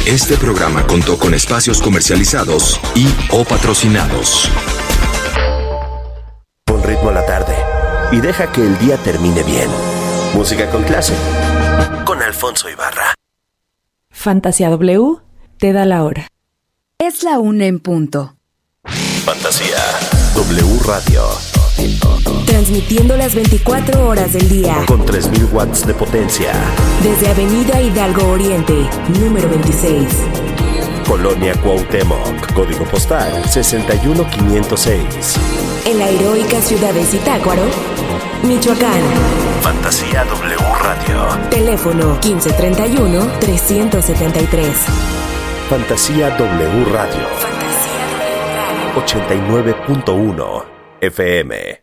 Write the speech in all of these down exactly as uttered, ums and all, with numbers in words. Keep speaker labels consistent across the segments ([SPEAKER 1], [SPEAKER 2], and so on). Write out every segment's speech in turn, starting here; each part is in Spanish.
[SPEAKER 1] Este programa contó con espacios comercializados y o patrocinados.
[SPEAKER 2] Pon ritmo a la tarde y deja que el día termine bien. Música con clase. Con Alfonso Ibarra.
[SPEAKER 3] Fantasía W te da la hora.
[SPEAKER 4] Es la una en punto.
[SPEAKER 2] Fantasía W Radio.
[SPEAKER 4] Transmitiendo las veinticuatro horas del día.
[SPEAKER 2] Con tres mil watts de potencia.
[SPEAKER 4] Desde Avenida Hidalgo Oriente, número veintiséis.
[SPEAKER 2] Colonia Cuauhtémoc. Código postal sesenta y uno quinientos seis.
[SPEAKER 4] En la heroica ciudad de Zitácuaro, Michoacán.
[SPEAKER 2] Fantasía W Radio.
[SPEAKER 4] Teléfono quince treinta y uno trescientos setenta y tres.
[SPEAKER 2] Fantasía W Radio.
[SPEAKER 4] Fantasía W Radio.
[SPEAKER 2] ochenta y nueve punto uno F M.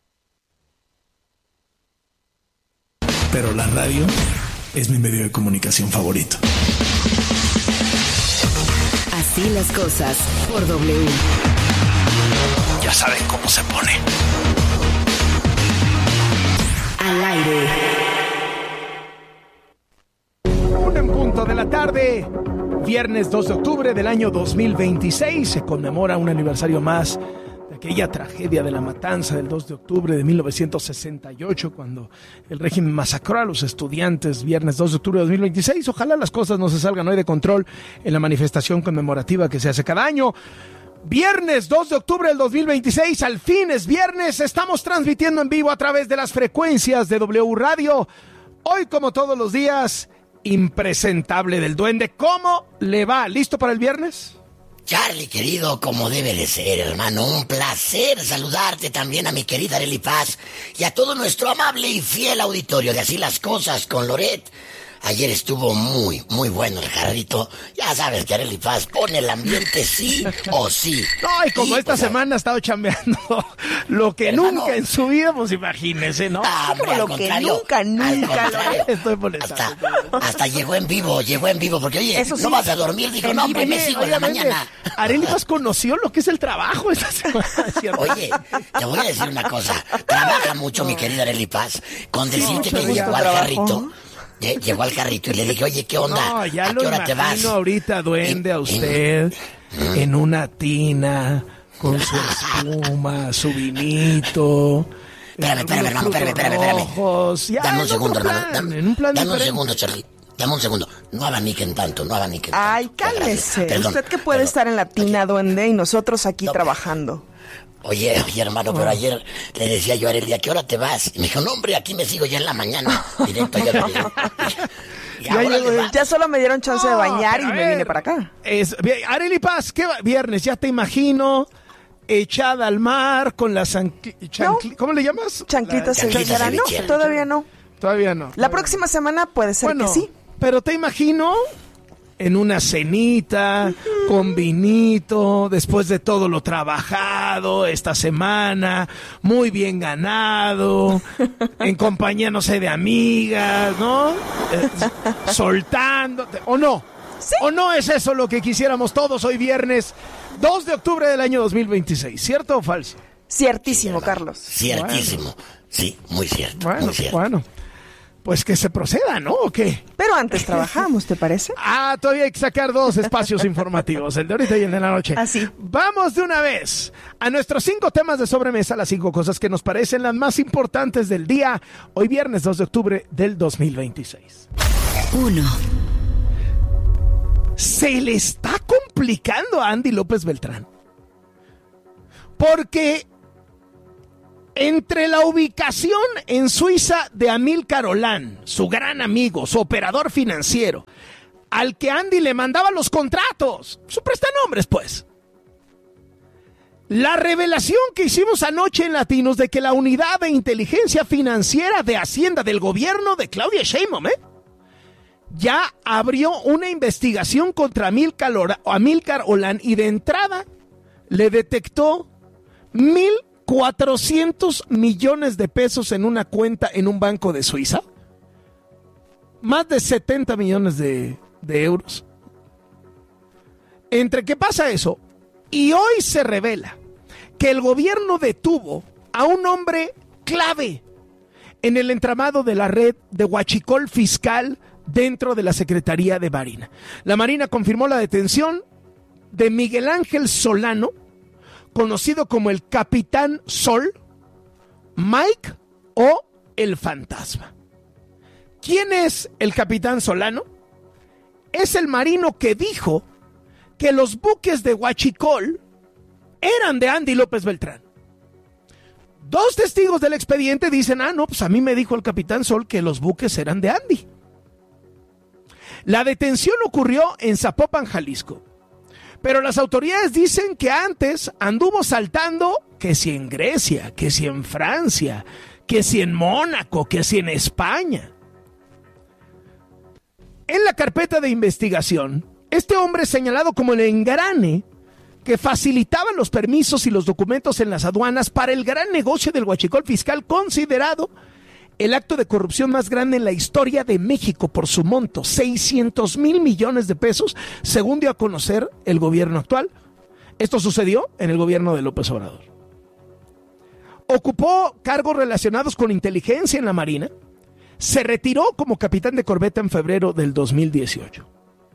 [SPEAKER 5] Pero la radio es mi medio de comunicación favorito.
[SPEAKER 4] Así las cosas por W.
[SPEAKER 5] Ya saben cómo se pone.
[SPEAKER 4] Al aire.
[SPEAKER 6] Un en punto de la tarde. Viernes dos de octubre del año dos mil veintiséis. Se conmemora un aniversario más de aquella tragedia de la matanza del dos de octubre de mil novecientos sesenta y ocho, cuando el régimen masacró a los estudiantes. Viernes dos de octubre de dos mil veintiséis. Ojalá las cosas no se salgan hoy de control en la manifestación conmemorativa que se hace cada año. Viernes dos de octubre del dos mil veintiséis, al fin es viernes. Estamos transmitiendo en vivo a través de las frecuencias de W Radio. Hoy, como todos los días, impresentable del duende. ¿Cómo le va? ¿Listo para el viernes?
[SPEAKER 7] Charlie, querido, como debe de ser, hermano, un placer saludarte también a mi querida Arely Paz y a todo nuestro amable y fiel auditorio de Así las Cosas con Loret. Ayer estuvo muy, muy bueno el jarrito. Ya sabes que Arely Paz pone el ambiente sí o sí.
[SPEAKER 6] No, y como y, esta pues, semana ha estado chambeando lo que hermano, nunca en su vida, pues imagínese, ¿no?
[SPEAKER 7] Ah, hombre,
[SPEAKER 6] como
[SPEAKER 7] al
[SPEAKER 6] lo
[SPEAKER 7] contrario,
[SPEAKER 6] que nunca, nunca
[SPEAKER 7] lo
[SPEAKER 6] estoy molestando.
[SPEAKER 7] Hasta, hasta llegó en vivo, llegó en vivo, porque oye, sí, no vas a dormir, dijo, no, hombre, me sigo en la mañana.
[SPEAKER 6] Arely Paz conoció lo que es el trabajo esta semana, ¿cierto?
[SPEAKER 7] Oye, te voy a decir una cosa, trabaja mucho mi querida Arely Paz, con decirte no, que llegó al jarrito. Llegó al carrito y le dije, oye, ¿qué onda?
[SPEAKER 6] No, ya
[SPEAKER 7] ¿A
[SPEAKER 6] lo
[SPEAKER 7] qué hora te vas?
[SPEAKER 6] Ahorita, duende, a usted en, en una tina con su espuma, su vinito.
[SPEAKER 7] Espérame, espérame, hermano, espérame, espérame, espérame. Dame un segundo, hermano. Dame, en un, plan dame un segundo, Charlie. Dame un segundo. No abaniquen tanto, no abaniquen tanto.
[SPEAKER 8] Ay, cálmese. Usted que puede
[SPEAKER 7] perdón.
[SPEAKER 8] estar en la tina, oye, duende, y nosotros aquí no, trabajando.
[SPEAKER 7] Oye, oye, hermano, pero ayer le decía yo a Arely, ¿a qué hora te vas? Y me dijo, no, hombre, aquí me sigo ya en la mañana. Directo allá.
[SPEAKER 8] Ya, ya, ya solo me dieron chance no, de bañar y ver, me vine para acá.
[SPEAKER 6] Es, Arely Paz, ¿qué viernes? Ya te imagino echada al mar con las chancli, chancli, ¿no? ¿Cómo le llamas?
[SPEAKER 8] Chanclitas cevicheras. No, todavía no.
[SPEAKER 6] Todavía no.
[SPEAKER 8] La próxima semana puede ser
[SPEAKER 6] bueno,
[SPEAKER 8] que sí.
[SPEAKER 6] Pero te imagino en una cenita, uh-huh, con vinito, después de todo lo trabajado esta semana, muy bien ganado, en compañía, no sé, de amigas, ¿no? Eh, soltándote, ¿o no?
[SPEAKER 8] ¿Sí?
[SPEAKER 6] ¿O no es eso lo que quisiéramos todos hoy viernes dos de octubre del año dos mil veintiséis? ¿Cierto o falso?
[SPEAKER 8] Ciertísimo, sí, Carlos.
[SPEAKER 7] Ciertísimo, bueno. Sí, muy cierto,
[SPEAKER 6] bueno,
[SPEAKER 7] muy cierto.
[SPEAKER 6] Bueno, pues que se proceda, ¿no? ¿O qué?
[SPEAKER 8] Pero antes trabajamos, ¿te parece?
[SPEAKER 6] Ah, todavía hay que sacar dos espacios informativos, el de ahorita y el de la noche.
[SPEAKER 8] Así.
[SPEAKER 6] Vamos de una vez a nuestros cinco temas de sobremesa, las cinco cosas que nos parecen las más importantes del día, hoy viernes dos de octubre del dos mil veintiséis.
[SPEAKER 4] Uno.
[SPEAKER 6] Se le está complicando a Andy López Beltrán. Porque entre la ubicación en Suiza de Amílcar Olán, su gran amigo, su operador financiero, al que Andy le mandaba los contratos, su prestanombres, pues. La revelación que hicimos anoche en Latinos de que la unidad de inteligencia financiera de Hacienda del gobierno de Claudia Sheinbaum, ¿eh? ya abrió una investigación contra Amílcar Olán y de entrada le detectó mil cuatrocientos millones de pesos en una cuenta en un banco de Suiza. Más de setenta millones de, de euros. Entre que pasa eso y hoy se revela que el gobierno detuvo a un hombre clave en el entramado de la red de huachicol fiscal dentro de la Secretaría de Marina. La Marina confirmó la detención de Miguel Ángel Solano, conocido como el Capitán Sol, Mike o el Fantasma. ¿Quién es el Capitán Solano? Es el marino que dijo que los buques de Huachicol eran de Andy López Beltrán. Dos testigos del expediente dicen, ah, no, pues a mí me dijo el Capitán Sol que los buques eran de Andy. La detención ocurrió en Zapopan, Jalisco. Pero las autoridades dicen que antes anduvo saltando, que si en Grecia, que si en Francia, que si en Mónaco, que si en España. En la carpeta de investigación, este hombre señalado como el engrane que facilitaba los permisos y los documentos en las aduanas para el gran negocio del huachicol fiscal, considerado el acto de corrupción más grande en la historia de México por su monto, seiscientos mil millones de pesos, según dio a conocer el gobierno actual. Esto sucedió en el gobierno de López Obrador. Ocupó cargos relacionados con inteligencia en la Marina. Se retiró como capitán de corbeta en febrero del dos mil dieciocho.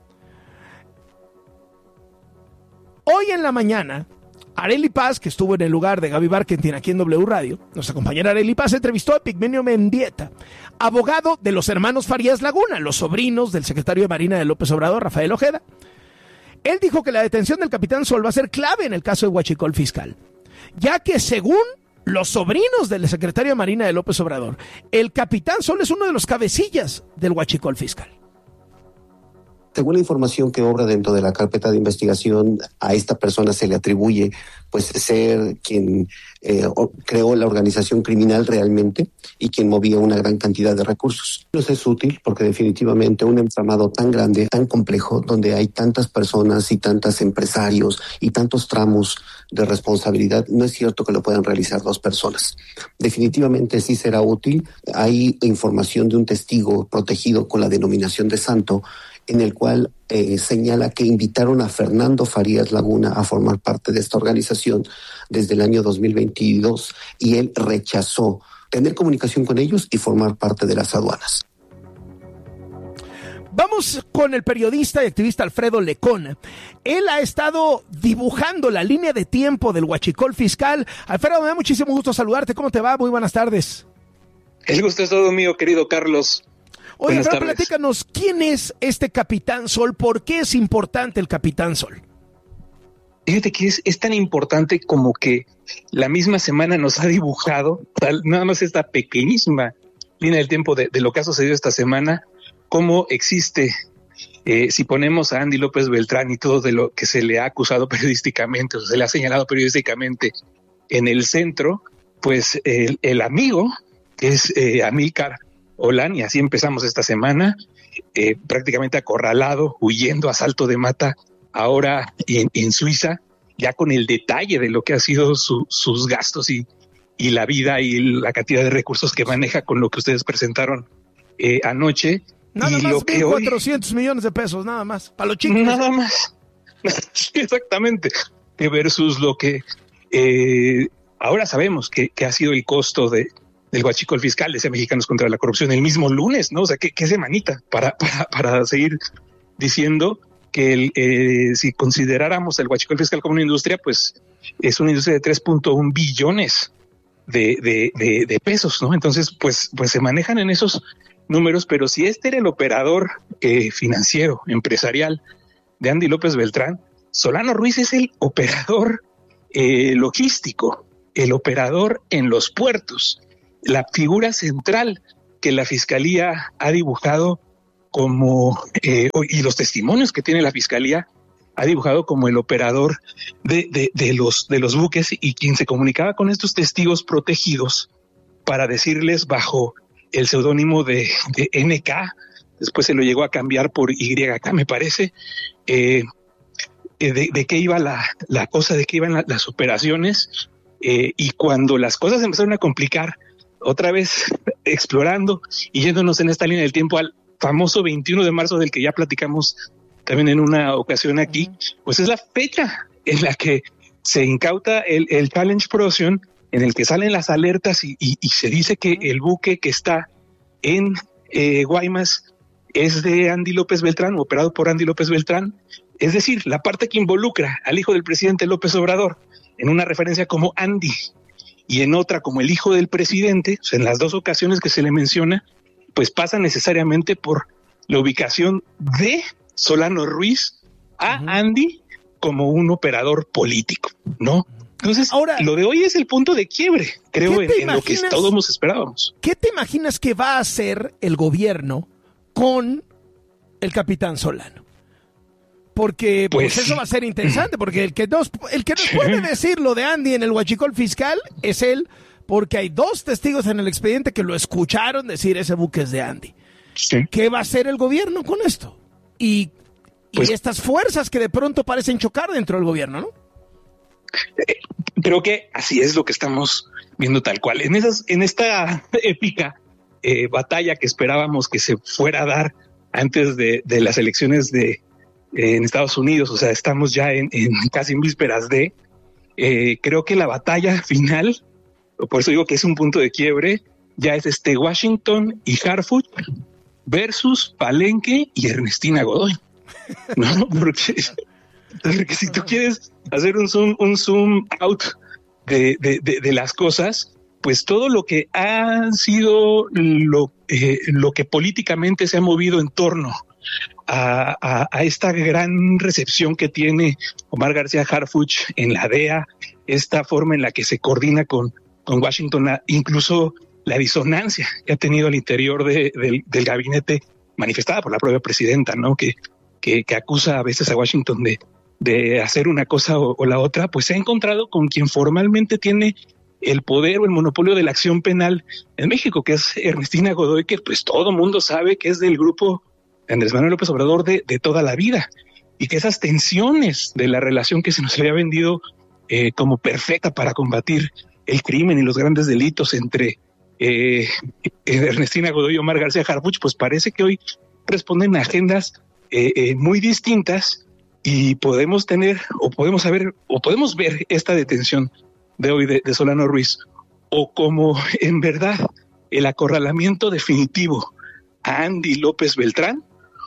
[SPEAKER 6] Hoy en la mañana, Arely Paz, que estuvo en el lugar de Gaby Barkentin aquí en W Radio, nuestra compañera Arely Paz entrevistó a Epigmenio Mendieta, abogado de los hermanos Farías Laguna, los sobrinos del secretario de Marina de López Obrador, Rafael Ojeda. Él dijo que la detención del Capitán Sol va a ser clave en el caso de huachicol fiscal, ya que según los sobrinos del secretario de Marina de López Obrador, el Capitán Sol es uno de los cabecillas del huachicol fiscal.
[SPEAKER 9] Según la información que obra dentro de la carpeta de investigación, a esta persona se le atribuye pues ser quien eh, creó la organización criminal realmente y quien movía una gran cantidad de recursos. Nos es útil porque definitivamente un entramado tan grande, tan complejo, donde hay tantas personas y tantos empresarios y tantos tramos de responsabilidad, no es cierto que lo puedan realizar dos personas. Definitivamente sí será útil. Hay información de un testigo protegido con la denominación de santo, en el cual eh, señala que invitaron a Fernando Farías Laguna a formar parte de esta organización desde el año dos mil veintidós y él rechazó tener comunicación con ellos y formar parte de las aduanas.
[SPEAKER 6] Vamos con el periodista y activista Alfredo Lecona. Él ha estado dibujando la línea de tiempo del huachicol fiscal. Alfredo, me da muchísimo gusto saludarte. ¿Cómo te va? Muy buenas tardes.
[SPEAKER 10] El gusto es todo mío, querido Carlos.
[SPEAKER 6] Oye, Alfredo, platícanos, ¿quién es este Capitán Sol? ¿Por qué es importante el Capitán Sol?
[SPEAKER 10] Fíjate que es, es tan importante como que la misma semana nos ha dibujado tal, nada más esta pequeñísima línea del tiempo de, de lo que ha sucedido esta semana, cómo existe, eh, si ponemos a Andy López Beltrán y todo de lo que se le ha acusado periodísticamente, o se le ha señalado periodísticamente en el centro, pues el, el amigo, que es eh, Amílcar Olan, y así empezamos esta semana, eh, prácticamente acorralado, huyendo a salto de mata, ahora en, en Suiza, ya con el detalle de lo que ha sido su, sus gastos y, y la vida y la cantidad de recursos que maneja con lo que ustedes presentaron eh, anoche.
[SPEAKER 6] Nada
[SPEAKER 10] y
[SPEAKER 6] más
[SPEAKER 10] lo que
[SPEAKER 6] mil
[SPEAKER 10] hoy,
[SPEAKER 6] cuatrocientos millones de pesos, nada más, para los chicos.
[SPEAKER 10] Nada más, exactamente, versus lo que eh, ahora sabemos que, que ha sido el costo de del huachicol fiscal, decía Mexicanos contra la Corrupción, el mismo lunes, ¿no? O sea, qué, qué semanita para, para, para seguir diciendo que el, eh, si consideráramos el huachicol fiscal como una industria, pues es una industria de tres punto uno billones de, de, de, de pesos, ¿no? Entonces, pues, pues se manejan en esos números, pero si este era el operador eh, financiero, empresarial de Andy López Beltrán, Solano Ruiz es el operador eh, logístico, el operador en los puertos, la figura central que la Fiscalía ha dibujado como, eh, y los testimonios que tiene la Fiscalía, ha dibujado como el operador de, de, de, los, de los buques y quien se comunicaba con estos testigos protegidos para decirles bajo el seudónimo de, de N K, después se lo llegó a cambiar por Y K, me parece, eh, de, de qué iba la, la cosa, de qué iban la, las operaciones, eh, y cuando las cosas empezaron a complicar, otra vez explorando y yéndonos en esta línea del tiempo al famoso veintiuno de marzo del que ya platicamos también en una ocasión aquí, pues es la fecha en la que se incauta el, el Challenge Procyon, en el que salen las alertas y, y, y se dice que el buque que está en eh, Guaymas es de Andy López Beltrán, operado por Andy López Beltrán, es decir, la parte que involucra al hijo del presidente López Obrador, en una referencia como Andy y en otra como el hijo del presidente, o sea, en las dos ocasiones que se le menciona, pues pasa necesariamente por la ubicación de Solano Ruiz a uh-huh. Andy como un operador político, ¿no? Entonces, ahora, lo de hoy es el punto de quiebre, creo, en, en lo que todos esperábamos.
[SPEAKER 6] ¿Qué te imaginas que va a hacer el gobierno con el capitán Solano? Porque pues, pues eso va a ser interesante, porque el que nos, el que nos puede decir lo de Andy en el huachicol fiscal es él, porque hay dos testigos en el expediente que lo escucharon decir ese buque es de Andy. Sí. ¿Qué va a hacer el gobierno con esto? Y, pues, y estas fuerzas que de pronto parecen chocar dentro del gobierno, ¿no?
[SPEAKER 10] Creo que así es lo que estamos viendo tal cual. En esas, en esta épica eh, batalla que esperábamos que se fuera a dar antes de, de las elecciones de eh, en Estados Unidos, o sea, estamos ya en, en casi en vísperas de, eh, creo que la batalla final, por eso digo que es un punto de quiebre, ya es este Washington y Harfuch versus Palenque y Ernestina Godoy, ¿no? Porque, porque si tú quieres hacer un zoom, un zoom out de, de, de, de las cosas, pues todo lo que ha sido lo, eh, lo que políticamente se ha movido en torno a, a, a esta gran recepción que tiene Omar García Harfuch en la D E A, esta forma en la que se coordina con, con Washington, incluso la disonancia que ha tenido al interior de, de, del gabinete manifestada por la propia presidenta, ¿no? Que, que, que acusa a veces a Washington de, de hacer una cosa o, o la otra, pues se ha encontrado con quien formalmente tiene el poder o el monopolio de la acción penal en México, que es Ernestina Godoy, que pues todo mundo sabe que es del grupo de Andrés Manuel López Obrador de, de toda la vida, y que esas tensiones de la relación que se nos había vendido eh, como perfecta para combatir el crimen y los grandes delitos entre eh, Ernestina Godoy y Omar García Harfuch, pues parece que hoy responden a agendas eh, eh, muy distintas, y podemos tener o podemos saber o podemos ver esta detención de hoy de, de Solano Ruiz o como en verdad el acorralamiento definitivo a Andy López Beltrán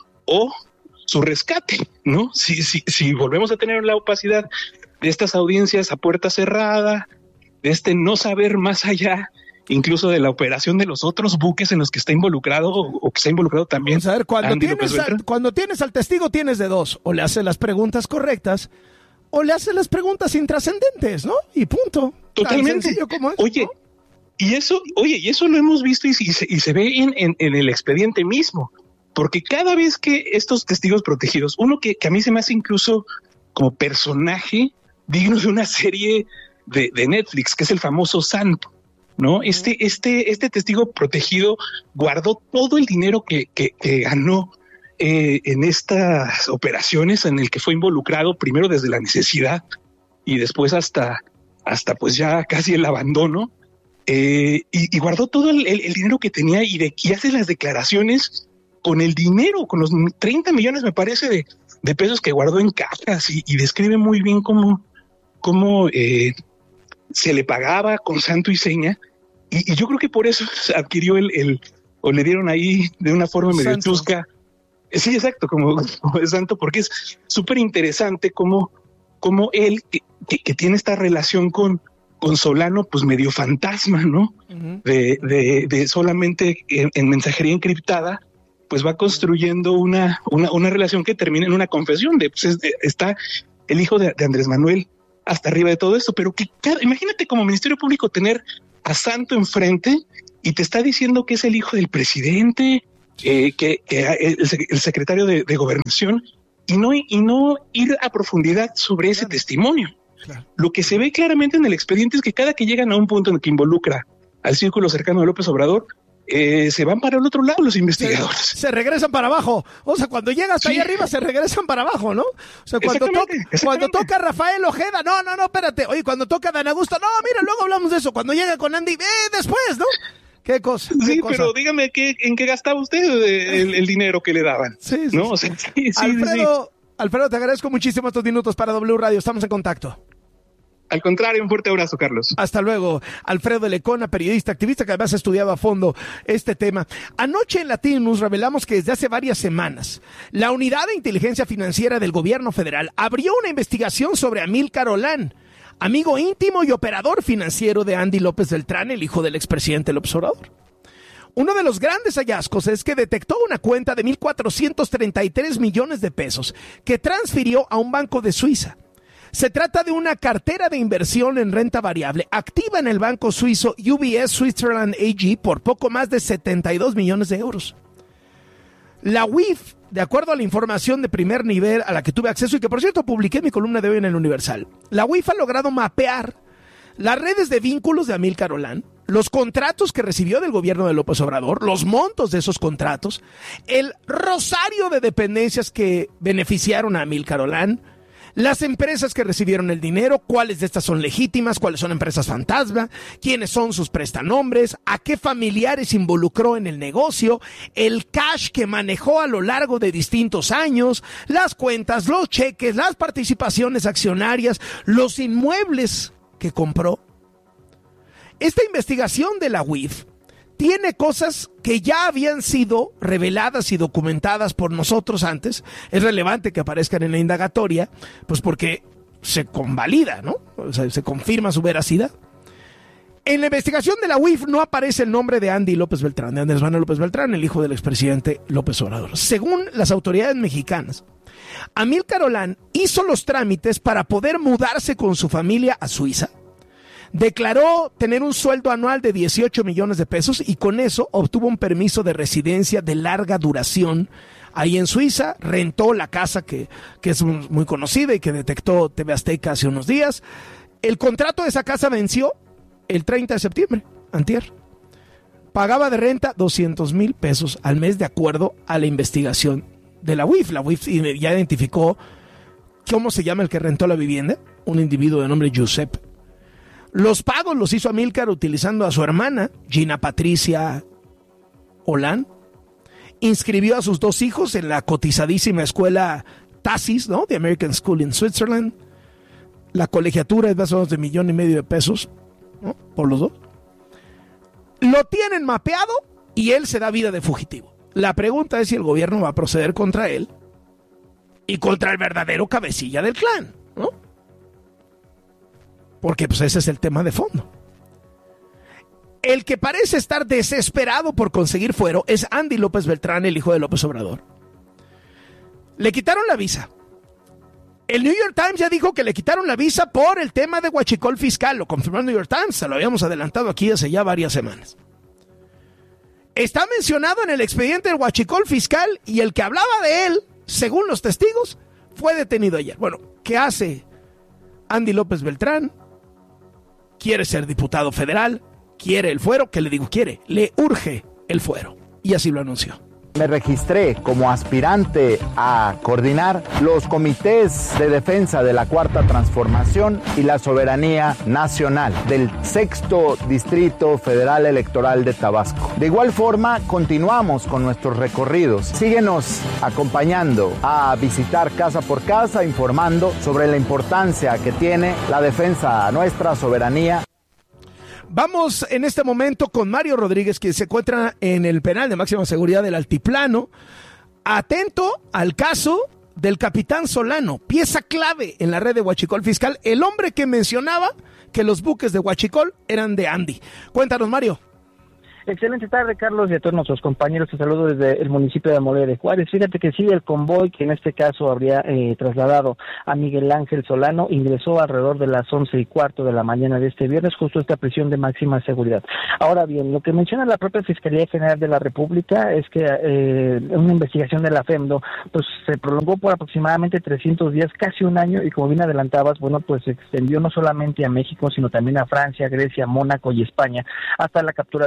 [SPEAKER 10] o su rescate, ¿no? Si, si, si volvemos a tener la opacidad de estas audiencias a puerta cerrada, de este no saber más allá, incluso de la operación de los otros buques en los que está involucrado o, o que está involucrado también.
[SPEAKER 6] Vamos a ver, cuando tienes, a, cuando tienes al testigo tienes de dos, o le hace las preguntas correctas o le hace las preguntas intrascendentes, ¿no? Y punto.
[SPEAKER 10] Totalmente. Como es, oye, ¿no? y eso, oye, y eso lo hemos visto y, y, se, y se ve en, en, en el expediente mismo, porque cada vez que estos testigos protegidos, uno que, que a mí se me hace incluso como personaje digno de una serie de, de Netflix, que es el famoso Santo, ¿no? Este, este, este testigo protegido guardó todo el dinero que, que, que ganó eh, en estas operaciones en el que fue involucrado, primero desde la necesidad y después hasta, hasta pues ya casi el abandono, eh, y, y guardó todo el, el, el dinero que tenía y, de, y hace las declaraciones con el dinero, con los treinta millones me parece de, de pesos que guardó en cajas, y, y describe muy bien cómo, cómo eh, se le pagaba con santo y seña, y, y yo creo que por eso adquirió el, el o le dieron ahí de una forma medio santo. Chusca. Sí, exacto, como, como es santo, porque es súper interesante cómo, cómo él, que, que, que tiene esta relación con, con Solano, pues medio fantasma, ¿no? Uh-huh. De, de, de solamente en, en mensajería encriptada, pues va construyendo una, una, una relación que termina en una confesión de, pues es, de, está el hijo de, de Andrés Manuel hasta arriba de todo esto, pero que cada, imagínate como Ministerio Público tener a Santo enfrente y te está diciendo que es el hijo del presidente, eh, que, que el, el secretario de, de Gobernación, y no, y no ir a profundidad sobre ese claro. testimonio. Claro. Lo que se ve claramente en el expediente es que cada que llegan a un punto en el que involucra al círculo cercano de López Obrador, Eh, se van para el otro lado los investigadores.
[SPEAKER 6] Se, se regresan para abajo. O sea, cuando llega hasta sí. ahí arriba se regresan para abajo, ¿no? O sea, cuando, toca, cuando toca Rafael Ojeda, no, no, no, espérate. Oye, cuando toca Dan Augusto, no, mira, luego hablamos de eso. Cuando llega con Andy, eh, después, ¿no? Qué cosa. Qué
[SPEAKER 10] sí,
[SPEAKER 6] cosa.
[SPEAKER 10] Pero dígame qué, en qué gastaba usted el, el dinero que le daban.
[SPEAKER 6] Sí, sí.
[SPEAKER 10] ¿No?
[SPEAKER 6] Sí.
[SPEAKER 10] O sea, sí, sí,
[SPEAKER 6] Alfredo,
[SPEAKER 10] sí.
[SPEAKER 6] Alfredo, te agradezco muchísimo estos minutos para W Radio. Estamos en contacto.
[SPEAKER 10] Al contrario, un fuerte abrazo, Carlos.
[SPEAKER 6] Hasta luego. Alfredo Lecona, periodista, activista que además ha estudiado a fondo este tema. Anoche en Latinus revelamos que desde hace varias semanas la Unidad de Inteligencia Financiera del Gobierno Federal abrió una investigación sobre Amílcar Olán, amigo íntimo y operador financiero de Andy López Beltrán, el hijo del expresidente López Obrador. Uno de los grandes hallazgos es que detectó una cuenta de mil cuatrocientos treinta y tres millones de pesos que transfirió a un banco de Suiza. Se trata de una cartera de inversión en renta variable activa en el banco suizo U B S Switzerland A G por poco más de setenta y dos millones de euros. La U I F, de acuerdo a la información de primer nivel a la que tuve acceso y que por cierto publiqué en mi columna de hoy en el Universal, la U I F ha logrado mapear las redes de vínculos de Amílcar Olán, los contratos que recibió del gobierno de López Obrador, los montos de esos contratos, el rosario de dependencias que beneficiaron a Amílcar Olán, las empresas que recibieron el dinero, cuáles de estas son legítimas, cuáles son empresas fantasma, quiénes son sus prestanombres, a qué familiares involucró en el negocio, el cash que manejó a lo largo de distintos años, las cuentas, los cheques, las participaciones accionarias, los inmuebles que compró. Esta investigación de la U I F tiene cosas que ya habían sido reveladas y documentadas por nosotros antes. Es relevante que aparezcan en la indagatoria, pues porque se convalida, ¿no? O sea, se confirma su veracidad. En la investigación de la U I F no aparece el nombre de Andy López Beltrán, de Andrés Manuel López Beltrán, el hijo del expresidente López Obrador. Según las autoridades mexicanas, Amílcar Olán hizo los trámites para poder mudarse con su familia a Suiza. Declaró tener un sueldo anual de dieciocho millones de pesos y con eso obtuvo un permiso de residencia de larga duración ahí en Suiza. Rentó la casa que, que es muy conocida y que detectó T V Azteca hace unos días. El contrato de esa casa venció el treinta de septiembre, antier. Pagaba de renta doscientos mil pesos al mes de acuerdo a la investigación de la U I F. La U I F ya identificó cómo se llama el que rentó la vivienda, un individuo de nombre Josep. Los pagos los hizo Amílcar utilizando a su hermana, Gina Patricia Olán. Inscribió a sus dos hijos en la cotizadísima escuela TASIS, ¿no? The American School in Switzerland. La colegiatura es más o menos de millón y medio de pesos, ¿no? Por los dos. Lo tienen mapeado y él se da vida de fugitivo. La pregunta es si el gobierno va a proceder contra él y contra el verdadero cabecilla del clan, ¿no? Porque pues ese es el tema de fondo. El que parece estar desesperado por conseguir fuero es Andy López Beltrán, el hijo de López Obrador. Le quitaron la visa. El New York Times ya dijo que le quitaron la visa por el tema de huachicol fiscal. Lo confirmó el New York Times, se lo habíamos adelantado aquí hace ya varias semanas. Está mencionado en el expediente del huachicol fiscal y el que hablaba de él, según los testigos, fue detenido ayer. Bueno, ¿qué hace Andy López Beltrán? Quiere ser diputado federal, quiere el fuero, ¿qué le digo? Quiere, le urge el fuero. Y así lo anunció.
[SPEAKER 11] Me registré como aspirante a coordinar los comités de defensa de la Cuarta Transformación y la soberanía nacional del Sexto Distrito Federal Electoral de Tabasco. De igual forma, continuamos con nuestros recorridos. Síguenos acompañando a visitar casa por casa, informando sobre la importancia que tiene la defensa a nuestra soberanía.
[SPEAKER 6] Vamos en este momento con Mario Rodríguez, que se encuentra en el penal de máxima seguridad del Altiplano, atento al caso del capitán Solano, pieza clave en la red de huachicol fiscal, el hombre que mencionaba que los buques de huachicol eran de Andy. Cuéntanos, Mario.
[SPEAKER 12] Excelente tarde, Carlos, y a todos nuestros compañeros. Te saludo desde el municipio de Amoles de Juárez. Fíjate que sí, el convoy que en este caso habría eh, trasladado a Miguel Ángel Solano ingresó alrededor de las once y cuarto de la mañana de este viernes, justo esta prisión de máxima seguridad. Ahora bien, lo que menciona la propia Fiscalía General de la República es que eh, una investigación de la FEMDO pues se prolongó por aproximadamente trescientos días, casi un año, y como bien adelantabas, bueno, pues se extendió no solamente a México, sino también a Francia, Grecia, Mónaco y España, hasta la captura de este sujeto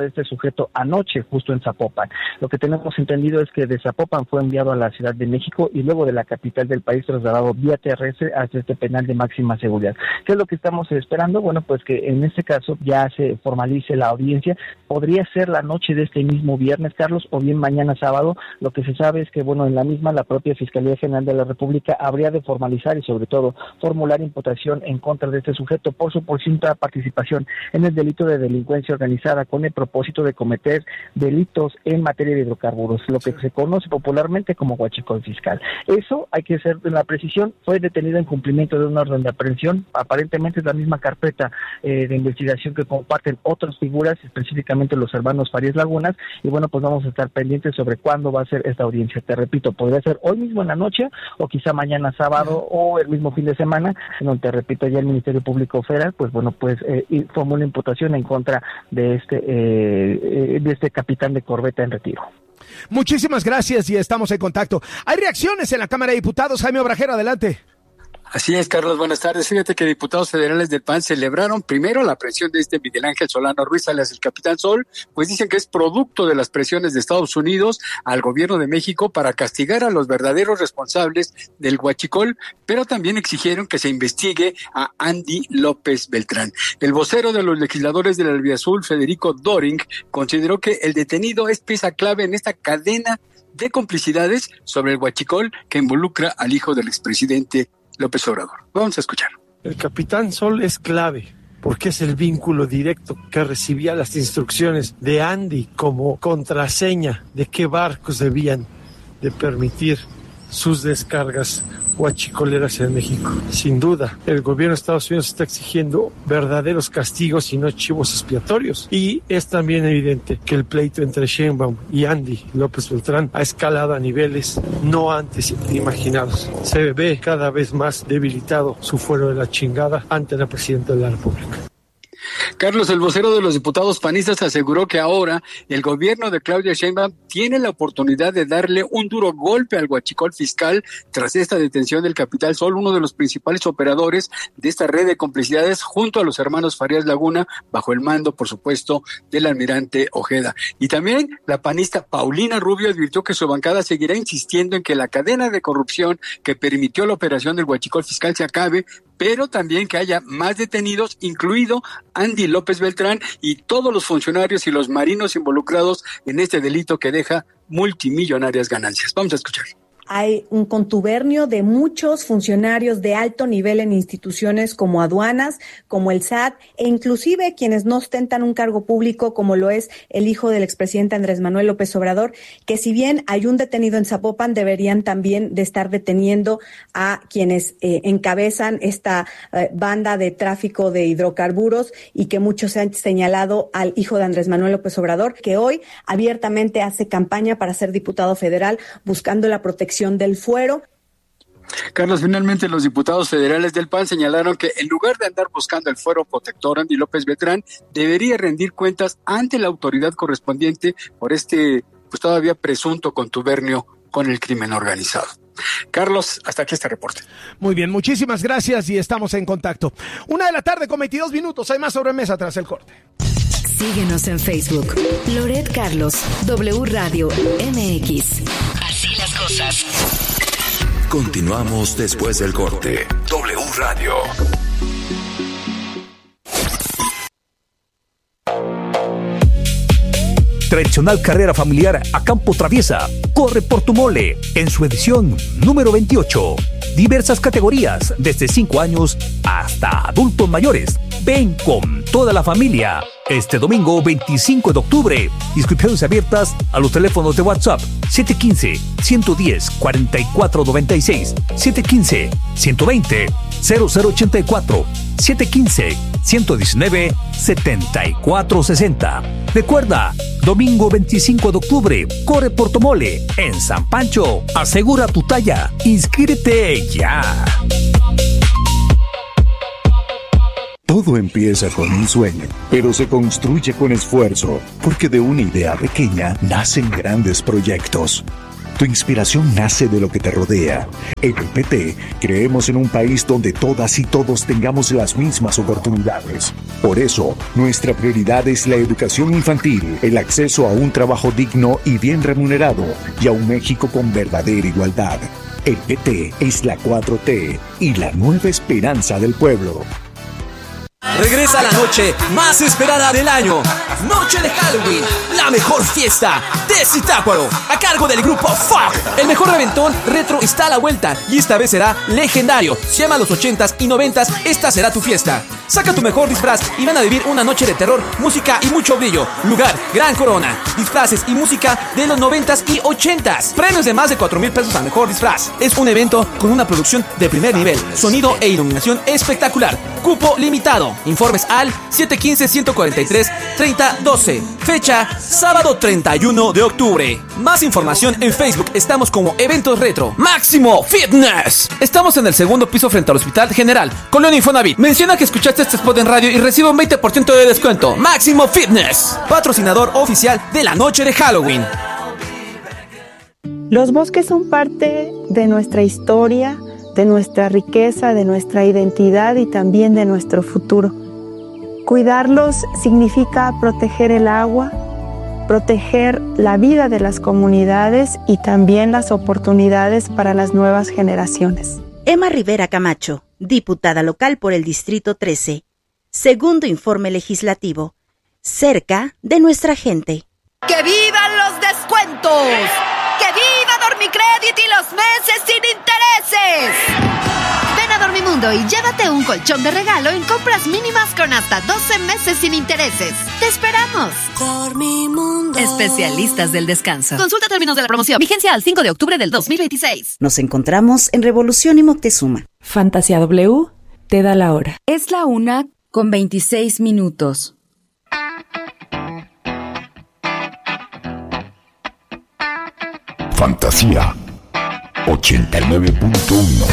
[SPEAKER 12] sujeto anoche justo en Zapopan. Lo que tenemos entendido es que de Zapopan fue enviado a la Ciudad de México y luego de la capital del país trasladado vía terrestre hacia este penal de máxima seguridad. ¿Qué es lo que estamos esperando? Bueno, pues que en este caso ya se formalice la audiencia. Podría ser la noche de este mismo viernes, Carlos, o bien mañana sábado. Lo que se sabe es que, bueno, en la misma la propia Fiscalía General de la República habría de formalizar y sobre todo formular imputación en contra de este sujeto por su presunta participación en el delito de delincuencia organizada con el propósito de cometer delitos en materia de hidrocarburos, lo que se conoce popularmente como huachicol fiscal. Eso, hay que hacer la precisión, fue detenido en cumplimiento de una orden de aprehensión. Aparentemente es la misma carpeta eh, de investigación que comparten otras figuras, específicamente los hermanos Farías Lagunas, y bueno, pues vamos a estar pendientes sobre cuándo va a ser esta audiencia. Te repito, podría ser hoy mismo en la noche o quizá mañana sábado o el mismo fin de semana, en donde, te repito, ya el Ministerio Público Federal, pues bueno, pues eh, formula imputación en contra de este eh, de este capitán de corbeta en retiro.
[SPEAKER 6] Muchísimas gracias y estamos en contacto. Hay reacciones en la Cámara de Diputados. Jaime Obrajero, adelante.
[SPEAKER 13] Así es, Carlos, buenas tardes. Fíjate que diputados federales del P A N celebraron primero la presión de este Miguel Ángel Solano Ruiz, alias el Capitán Sol, pues dicen que es producto de las presiones de Estados Unidos al gobierno de México para castigar a los verdaderos responsables del huachicol, pero también exigieron que se investigue a Andy López Beltrán. El vocero de los legisladores del Albiazul, Federico Doring, consideró que el detenido es pieza clave en esta cadena de complicidades sobre el huachicol que involucra al hijo del expresidente López Obrador. Vamos a escuchar.
[SPEAKER 14] El Capitán Sol es clave porque es el vínculo directo que recibía las instrucciones de Andy como contraseña de qué barcos debían de permitir sus descargas huachicoleras en México. Sin duda, el gobierno de Estados Unidos está exigiendo verdaderos castigos y no chivos expiatorios. Y es también evidente que el pleito entre Sheinbaum y Andy López Beltrán ha escalado a niveles no antes imaginados. Se ve cada vez más debilitado su fuero de la chingada ante la presidenta de la República.
[SPEAKER 13] Carlos, el vocero de los diputados panistas, aseguró que ahora el gobierno de Claudia Sheinbaum tiene la oportunidad de darle un duro golpe al huachicol fiscal tras esta detención del Capitán Sol, uno de los principales operadores de esta red de complicidades junto a los hermanos Farías Laguna, bajo el mando, por supuesto, del almirante Ojeda. Y también la panista Paulina Rubio advirtió que su bancada seguirá insistiendo en que la cadena de corrupción que permitió la operación del huachicol fiscal se acabe, pero también que haya más detenidos, incluido Andy López Beltrán y todos los funcionarios y los marinos involucrados en este delito que deja multimillonarias ganancias. Vamos a escuchar.
[SPEAKER 15] Hay un contubernio de muchos funcionarios de alto nivel en instituciones como aduanas, como el S A T, e inclusive quienes no ostentan un cargo público, como lo es el hijo del expresidente Andrés Manuel López Obrador, que si bien hay un detenido en Zapopan, deberían también de estar deteniendo a quienes eh, encabezan esta eh, banda de tráfico de hidrocarburos, y que muchos se han señalado al hijo de Andrés Manuel López Obrador, que hoy abiertamente hace campaña para ser diputado federal, buscando la protección del fuero.
[SPEAKER 13] Carlos, finalmente los diputados federales del P A N señalaron que en lugar de andar buscando el fuero protector, Andy López Beltrán debería rendir cuentas ante la autoridad correspondiente por este, pues todavía presunto contubernio con el crimen organizado. Carlos, hasta aquí este reporte.
[SPEAKER 6] Muy bien, muchísimas gracias y estamos en contacto. Una de la tarde con veintidós minutos, hay más sobremesa tras el corte.
[SPEAKER 4] Síguenos en Facebook, Loret Carlos, W Radio M X.
[SPEAKER 1] Así las cosas. Continuamos después del corte. W Radio.
[SPEAKER 16] Tradicional carrera familiar a campo traviesa corre por tu mole en su edición número veintiocho. Diversas categorías, desde cinco años hasta adultos mayores. Ven con toda la familia. Este domingo veinticinco de octubre. Inscripciones abiertas a los teléfonos de WhatsApp siete uno cinco, uno uno cero, cuatro cuatro nueve seis, siete uno cero, uno dos cero, cero cero ocho cuatro, siete uno cero, uno uno nueve, siete cuatro seis cero. Recuerda, domingo veinticinco de octubre, corre por tu mole en San Pancho. Asegura tu talla. Inscríbete ya.
[SPEAKER 17] Todo empieza con un sueño, pero se construye con esfuerzo, porque de una idea pequeña nacen grandes proyectos. Tu inspiración nace de lo que te rodea. En el P T creemos en un país donde todas y todos tengamos las mismas oportunidades. Por eso, nuestra prioridad es la educación infantil, el acceso a un trabajo digno y bien remunerado y a un México con verdadera igualdad. El P T es la cuatro T y la nueva esperanza del pueblo.
[SPEAKER 18] Regresa la noche más esperada del año. Noche de Halloween, la mejor fiesta de Zitácuaro, a cargo del grupo F U C. El mejor reventón retro está a la vuelta y esta vez será legendario. Si amas los ochentas y noventas, esta será tu fiesta. Saca tu mejor disfraz y van a vivir una noche de terror, música y mucho brillo. Lugar, Gran Corona. Disfraces y música de los noventas y ochentas. Premios de más de cuatro mil pesos al mejor disfraz. Es un evento con una producción de primer nivel, sonido e iluminación espectacular. Cupo limitado. Informes al siete uno cinco, uno cuatro tres, tres cero uno dos. Fecha, sábado treinta y uno de octubre. Más información en Facebook. Estamos como Eventos Retro. Máximo Fitness. Estamos en el segundo piso frente al Hospital General, Colonia Infonavit. Menciona que escuchaste este spot en radio y recibe un veinte por ciento de descuento. Máximo Fitness, patrocinador oficial de la noche de Halloween.
[SPEAKER 19] Los bosques son parte de nuestra historia, de nuestra riqueza, de nuestra identidad y también de nuestro futuro. Cuidarlos significa proteger el agua, proteger la vida de las comunidades y también las oportunidades para las nuevas generaciones.
[SPEAKER 20] Emma Rivera Camacho, diputada local por el Distrito trece. Segundo informe legislativo. Cerca de nuestra gente.
[SPEAKER 21] ¡Que vivan los descuentos! ¡Que viva Dormicrédito y los meses sin intereses! Ven a Dormimundo y llévate un colchón de regalo en compras mínimas con hasta doce meses sin intereses. ¡Te esperamos! Dormimundo. Especialistas del descanso. Consulta términos de la promoción. Vigencia al cinco de octubre del dos mil veintiséis.
[SPEAKER 20] Nos encontramos en Revolución y Moctezuma.
[SPEAKER 3] Fantasía W te da la hora.
[SPEAKER 4] Es la una con veintiséis minutos.
[SPEAKER 1] Fantasía ochenta y nueve punto uno.